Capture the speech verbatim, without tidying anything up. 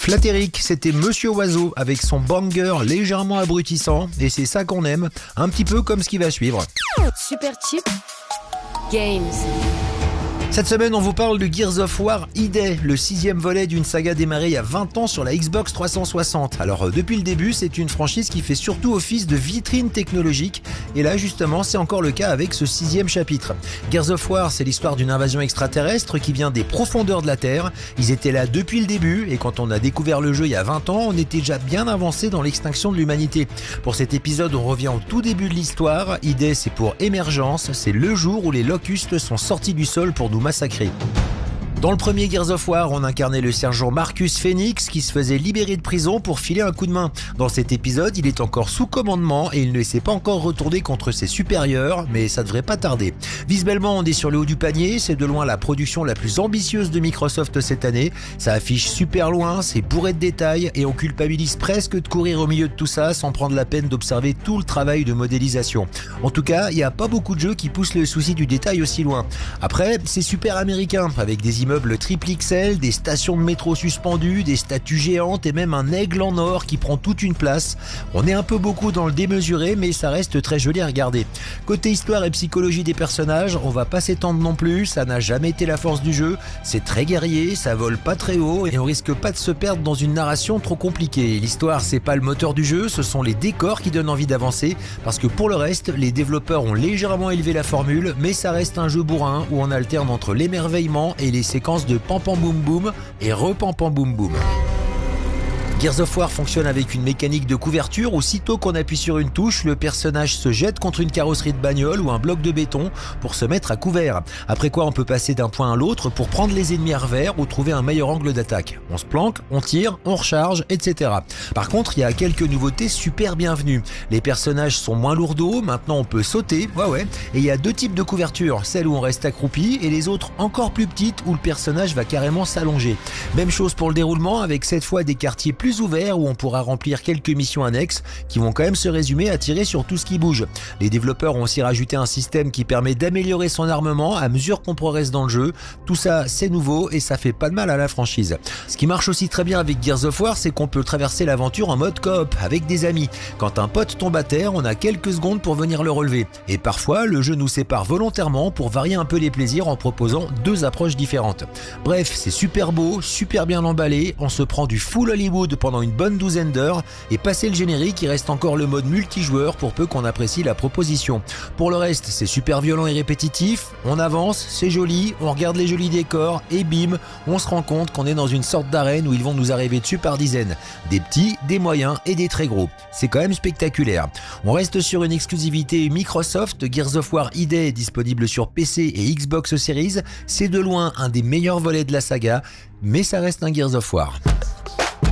Flatteric, c'était Monsieur Oiseau avec son banger légèrement abrutissant et c'est ça qu'on aime, un petit peu comme ce qui va suivre. Super Chip Games. Cette semaine, on vous parle de Gears of War Idai, le sixième volet d'une saga démarrée il y a vingt ans sur la Xbox trois cent soixante. Alors euh, depuis le début, c'est une franchise qui fait surtout office de vitrine technologique et là justement c'est encore le cas avec ce sixième chapitre. Gears of War, c'est l'histoire d'une invasion extraterrestre qui vient des profondeurs de la Terre. Ils étaient là depuis le début et quand on a découvert le jeu il y a vingt ans, on était déjà bien avancé dans l'extinction de l'humanité. Pour cet épisode, on revient au tout début de l'histoire. Idai, c'est pour émergence, c'est le jour où les locustes sont sortis du sol pour nous massacrer. Dans le premier Gears of War, on incarnait le sergent Marcus Phoenix qui se faisait libérer de prison pour filer un coup de main. Dans cet épisode, il est encore sous commandement et il ne s'est pas encore retourné contre ses supérieurs, mais ça devrait pas tarder. Visuellement, on est sur le haut du panier, c'est de loin la production la plus ambitieuse de Microsoft cette année. Ça affiche super loin, c'est bourré de détails et on culpabilise presque de courir au milieu de tout ça sans prendre la peine d'observer tout le travail de modélisation. En tout cas, il n'y a pas beaucoup de jeux qui poussent le souci du détail aussi loin. Après, c'est super américain, avec des immeubles triple X L, des stations de métro suspendues, des statues géantes et même un aigle en or qui prend toute une place. On est un peu beaucoup dans le démesuré, mais ça reste très joli à regarder. Côté histoire et psychologie des personnages, on va pas s'étendre non plus, ça n'a jamais été la force du jeu. C'est très guerrier, ça vole pas très haut et on risque pas de se perdre dans une narration trop compliquée. L'histoire, c'est pas le moteur du jeu, ce sont les décors qui donnent envie d'avancer, parce que pour le reste, les développeurs ont légèrement élevé la formule, mais ça reste un jeu bourrin où on alterne entre l'émerveillement et les séquences de pam pam boum boum et repam pam boum boum. Gears of War fonctionne avec une mécanique de couverture où sitôt qu'on appuie sur une touche, le personnage se jette contre une carrosserie de bagnole ou un bloc de béton pour se mettre à couvert. Après quoi, on peut passer d'un point à l'autre pour prendre les ennemis à revers ou trouver un meilleur angle d'attaque. On se planque, on tire, on recharge, et cetera. Par contre, il y a quelques nouveautés super bienvenues. Les personnages sont moins lourdeaux, maintenant on peut sauter, ouais ouais. Et il y a deux types de couverture, celle où on reste accroupi et les autres encore plus petites où le personnage va carrément s'allonger. Même chose pour le déroulement avec cette fois des quartiers plus ouvert où on pourra remplir quelques missions annexes qui vont quand même se résumer à tirer sur tout ce qui bouge. Les développeurs ont aussi rajouté un système qui permet d'améliorer son armement à mesure qu'on progresse dans le jeu. Tout ça, c'est nouveau et ça fait pas de mal à la franchise. Ce qui marche aussi très bien avec Gears of War, c'est qu'on peut traverser l'aventure en mode coop avec des amis. Quand un pote tombe à terre, on a quelques secondes pour venir le relever. Et parfois, le jeu nous sépare volontairement pour varier un peu les plaisirs en proposant deux approches différentes. Bref, c'est super beau, super bien emballé, on se prend du full Hollywood pendant une bonne douzaine d'heures et passer le générique, il reste encore le mode multijoueur pour peu qu'on apprécie la proposition. Pour le reste, c'est super violent et répétitif, on avance, c'est joli, on regarde les jolis décors et bim, on se rend compte qu'on est dans une sorte d'arène où ils vont nous arriver dessus par dizaines. Des petits, des moyens et des très gros. C'est quand même spectaculaire. On reste sur une exclusivité Microsoft, Gears of War Idai est disponible sur P C et Xbox Series, c'est de loin un des meilleurs volets de la saga, mais ça reste un Gears of War.